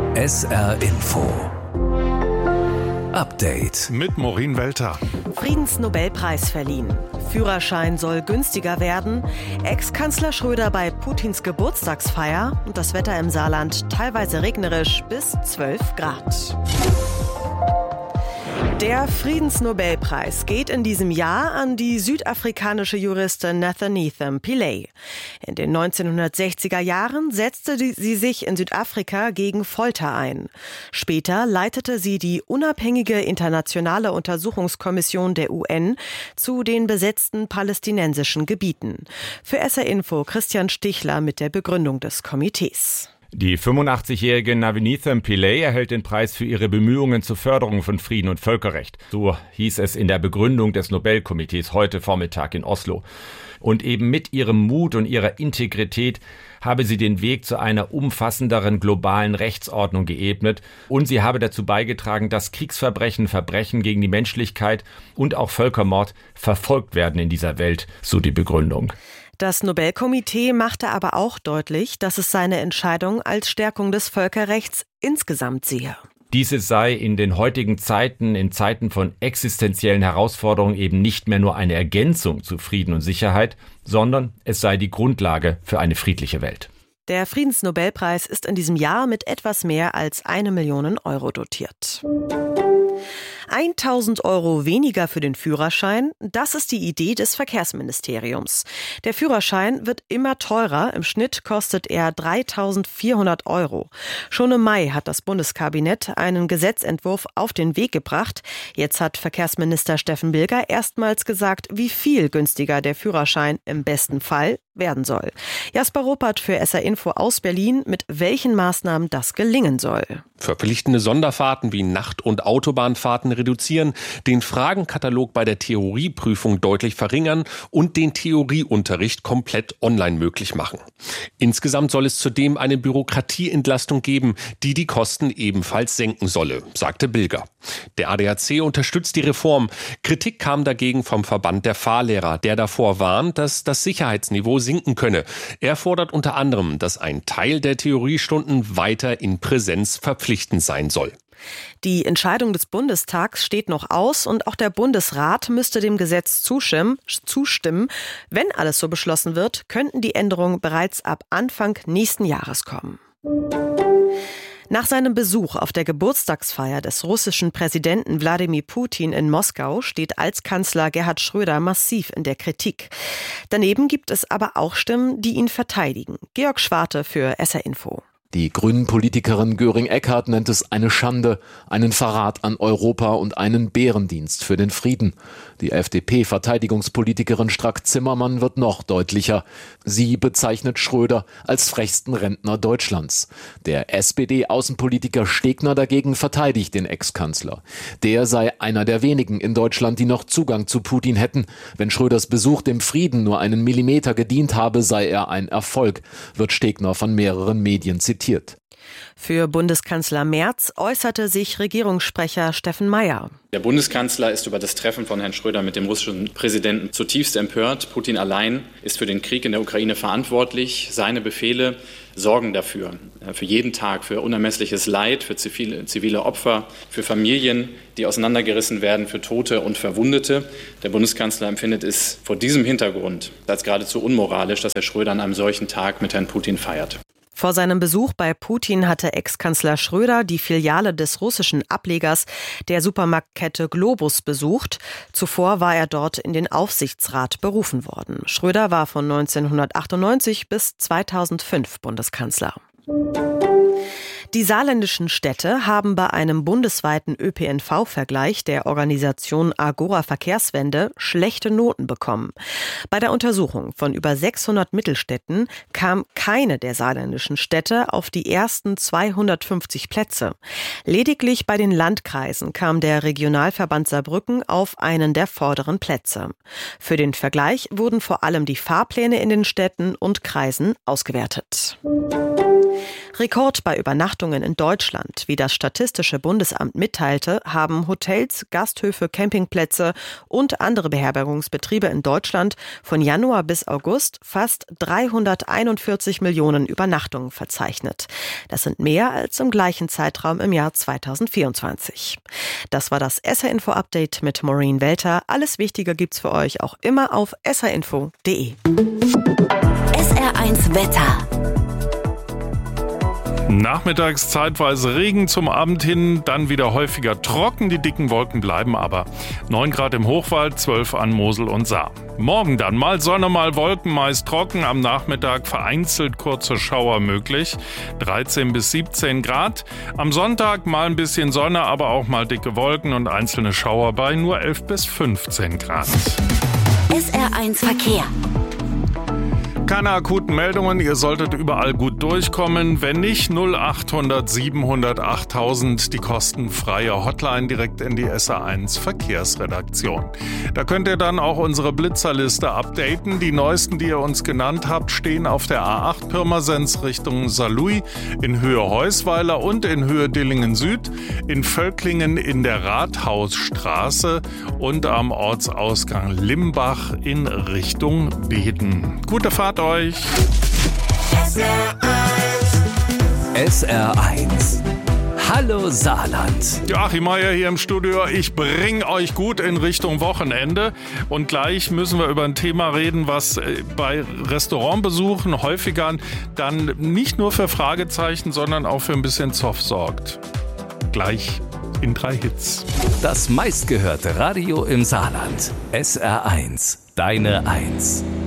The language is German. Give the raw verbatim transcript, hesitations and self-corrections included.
S R Info Update mit Maureen Welter. Friedensnobelpreis verliehen. Führerschein soll günstiger werden. Ex-Kanzler Schröder bei Putins Geburtstagsfeier. Und das Wetter im Saarland teilweise regnerisch bis zwölf Grad. Der Friedensnobelpreis geht in diesem Jahr an die südafrikanische Juristin Natheneethum Pillay. In den neunzehnhundertsechziger Jahren setzte sie sich in Südafrika gegen Folter ein. Später leitete sie die unabhängige internationale Untersuchungskommission der U N zu den besetzten palästinensischen Gebieten. Für S R Info Christian Stichler mit der Begründung des Komitees. Die fünfundachtzigjährige Natheneethum Pillay erhält den Preis für ihre Bemühungen zur Förderung von Frieden und Völkerrecht. So hieß es in der Begründung des Nobelkomitees heute Vormittag in Oslo. Und eben mit ihrem Mut und ihrer Integrität habe sie den Weg zu einer umfassenderen globalen Rechtsordnung geebnet und sie habe dazu beigetragen, dass Kriegsverbrechen, Verbrechen gegen die Menschlichkeit und auch Völkermord verfolgt werden in dieser Welt, so die Begründung. Das Nobelkomitee machte aber auch deutlich, dass es seine Entscheidung als Stärkung des Völkerrechts insgesamt sehe. Diese sei in den heutigen Zeiten, in Zeiten von existenziellen Herausforderungen eben nicht mehr nur eine Ergänzung zu Frieden und Sicherheit, sondern es sei die Grundlage für eine friedliche Welt. Der Friedensnobelpreis ist in diesem Jahr mit etwas mehr als eine Million Euro dotiert. tausend Euro weniger für den Führerschein, das ist die Idee des Verkehrsministeriums. Der Führerschein wird immer teurer, im Schnitt kostet er dreitausendvierhundert Euro. Schon im Mai hat das Bundeskabinett einen Gesetzentwurf auf den Weg gebracht. Jetzt hat Verkehrsminister Steffen Bilger erstmals gesagt, wie viel günstiger der Führerschein im besten Fall werden soll. Jasper Ruppert für S R Info aus Berlin, mit welchen Maßnahmen das gelingen soll. Verpflichtende Sonderfahrten wie Nacht- und Autobahnfahrten reduzieren, den Fragenkatalog bei der Theorieprüfung deutlich verringern und den Theorieunterricht komplett online möglich machen. Insgesamt soll es zudem eine Bürokratieentlastung geben, die die Kosten ebenfalls senken solle, sagte Bilger. Der A D A C unterstützt die Reform. Kritik kam dagegen vom Verband der Fahrlehrer, der davor warnt, dass das Sicherheitsniveau sinken könne. Er fordert unter anderem, dass ein Teil der Theoriestunden weiter in Präsenz verpflichtend sein soll. Die Entscheidung des Bundestags steht noch aus und auch der Bundesrat müsste dem Gesetz zustimmen. zustimmen. Wenn alles so beschlossen wird, könnten die Änderungen bereits ab Anfang nächsten Jahres kommen. Nach seinem Besuch auf der Geburtstagsfeier des russischen Präsidenten Wladimir Putin in Moskau steht Altkanzler Gerhard Schröder massiv in der Kritik. Daneben gibt es aber auch Stimmen, die ihn verteidigen. Georg Schwarte für S R Info. Die Grünen-Politikerin Göring-Eckardt nennt es eine Schande, einen Verrat an Europa und einen Bärendienst für den Frieden. Die F D P-Verteidigungspolitikerin Strack-Zimmermann wird noch deutlicher. Sie bezeichnet Schröder als frechsten Rentner Deutschlands. Der S P D-Außenpolitiker Stegner dagegen verteidigt den Ex-Kanzler. Der sei einer der wenigen in Deutschland, die noch Zugang zu Putin hätten. Wenn Schröders Besuch dem Frieden nur einen Millimeter gedient habe, sei er ein Erfolg, wird Stegner von mehreren Medien zitiert. Für Bundeskanzler Merz äußerte sich Regierungssprecher Steffen Mayer. Der Bundeskanzler ist über das Treffen von Herrn Schröder mit dem russischen Präsidenten zutiefst empört. Putin allein ist für den Krieg in der Ukraine verantwortlich. Seine Befehle sorgen dafür, für jeden Tag, für unermessliches Leid, für zivile, zivile Opfer, für Familien, die auseinandergerissen werden, für Tote und Verwundete. Der Bundeskanzler empfindet es vor diesem Hintergrund als geradezu unmoralisch, dass Herr Schröder an einem solchen Tag mit Herrn Putin feiert. Vor seinem Besuch bei Putin hatte Ex-Kanzler Schröder die Filiale des russischen Ablegers der Supermarktkette Globus besucht. Zuvor war er dort in den Aufsichtsrat berufen worden. Schröder war von neunzehnhundertachtundneunzig bis zweitausendfünf Bundeskanzler. Die saarländischen Städte haben bei einem bundesweiten Ö P N V-Vergleich der Organisation Agora Verkehrswende schlechte Noten bekommen. Bei der Untersuchung von über sechshundert Mittelstädten kam keine der saarländischen Städte auf die ersten zweihundertfünfzig Plätze. Lediglich bei den Landkreisen kam der Regionalverband Saarbrücken auf einen der vorderen Plätze. Für den Vergleich wurden vor allem die Fahrpläne in den Städten und Kreisen ausgewertet. Rekord bei Übernachtungen in Deutschland. Wie das Statistische Bundesamt mitteilte, haben Hotels, Gasthöfe, Campingplätze und andere Beherbergungsbetriebe in Deutschland von Januar bis August fast dreihunderteinundvierzig Millionen Übernachtungen verzeichnet. Das sind mehr als im gleichen Zeitraum im Jahr zweitausendvierundzwanzig. Das war das S R Info Update mit Maureen Welter. Alles Wichtige gibt's für euch auch immer auf s r info punkt d e. S R eins Wetter. Nachmittags zeitweise Regen, zum Abend hin dann wieder häufiger trocken. Die dicken Wolken bleiben aber. neun Grad im Hochwald, zwölf an Mosel und Saar. Morgen dann mal Sonne, mal Wolken, meist trocken. Am Nachmittag vereinzelt kurze Schauer möglich. dreizehn bis siebzehn Grad. Am Sonntag mal ein bisschen Sonne, aber auch mal dicke Wolken und einzelne Schauer bei nur elf bis fünfzehn Grad. S R eins Verkehr. Keine akuten Meldungen, ihr solltet überall gut durchkommen. Wenn nicht, null achthundert siebenhundert achttausend, die kostenfreie Hotline direkt in die S R eins Verkehrsredaktion. Da könnt ihr dann auch unsere Blitzerliste updaten. Die neuesten, die ihr uns genannt habt, stehen auf der A acht Pirmasens Richtung Saarlouis, in Höhe Heusweiler und in Höhe Dillingen Süd, in Völklingen in der Rathausstraße und am Ortsausgang Limbach in Richtung Beden. Gute Fahrt euch. S R eins. Hallo Saarland. Joachim Meier hier im Studio. Ich bringe euch gut in Richtung Wochenende. Und gleich müssen wir über ein Thema reden, was bei Restaurantbesuchen häufiger dann nicht nur für Fragezeichen, sondern auch für ein bisschen Zoff sorgt. Gleich in drei Hits. Das meistgehörte Radio im Saarland. S R eins. Deine Eins.